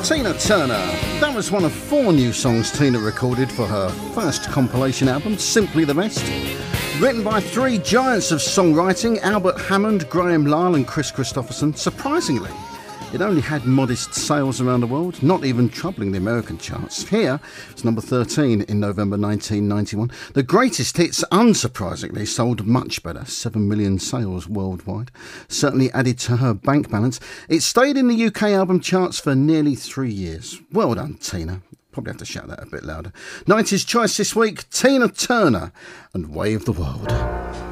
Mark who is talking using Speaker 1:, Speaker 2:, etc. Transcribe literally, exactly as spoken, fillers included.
Speaker 1: Tina Turner. That was one of four new songs Tina recorded for her first compilation album, Simply the Best. Written by three giants of songwriting, Albert Hammond, Graham Lyle and Chris Christopherson. Surprisingly, it only had modest sales around the world, not even troubling the American charts. Here, it's number thirteen in November nineteen ninety-one. The greatest hits, unsurprisingly, sold much better, seven million sales worldwide. Certainly added to her bank balance. It stayed in the U K album charts for nearly three years. Well done, Tina. Probably have to shout that a bit louder. nineties choice this week, Tina Turner and Wave the World.